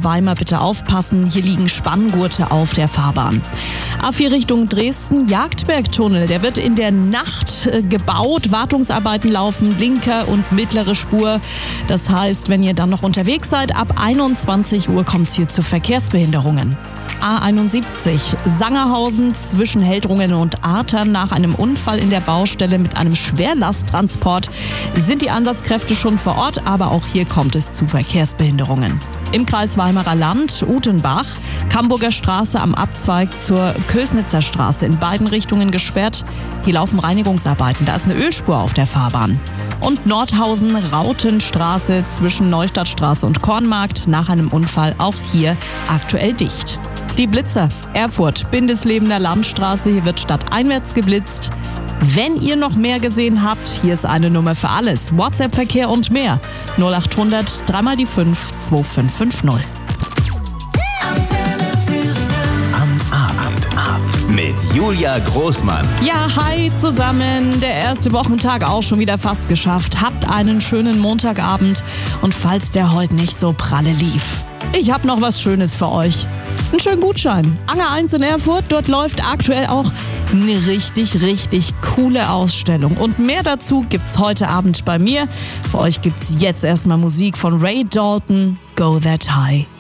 Weimar bitte aufpassen, hier liegen Spanngurte auf der Fahrbahn. A4 Richtung Dresden, Jagdbergtunnel, der wird in der Nacht gebaut, Wartungsarbeiten laufen, linke und mittlere Spur. Das heißt, wenn ihr dann noch unterwegs seid, ab 21 Uhr kommt es hier zu Verkehrsbehinderungen. A71 Sangerhausen zwischen Heldrungen und Artern. Nach einem Unfall in der Baustelle mit einem Schwerlasttransport sind die Einsatzkräfte schon vor Ort, aber auch hier kommt es zu Verkehrsbehinderungen. Im Kreis Weimarer Land, Utenbach, Camburger Straße am Abzweig zur Kösnitzer Straße in beiden Richtungen gesperrt. Hier laufen Reinigungsarbeiten, da ist eine Ölspur auf der Fahrbahn. Und Nordhausen, Rautenstraße zwischen Neustadtstraße und Kornmarkt, nach einem Unfall auch hier aktuell dicht. Die Blitzer, Erfurt, Bindeslebener Landstraße, hier wird stadteinwärts geblitzt. Wenn ihr noch mehr gesehen habt, hier ist eine Nummer für alles. WhatsApp-Verkehr und mehr. 0800 3 mal die 5 2550. Am Abend mit Julia Großmann. Ja, hi zusammen. Der erste Wochentag auch schon wieder fast geschafft. Habt einen schönen Montagabend. Und falls der heute nicht so pralle lief, ich habe noch was Schönes für euch. Einen schönen Gutschein. Anger 1 in Erfurt, dort läuft aktuell auch eine richtig coole Ausstellung. Und mehr dazu gibt's heute Abend bei mir. Für euch gibt's jetzt erstmal Musik von Ray Dalton, Go That High.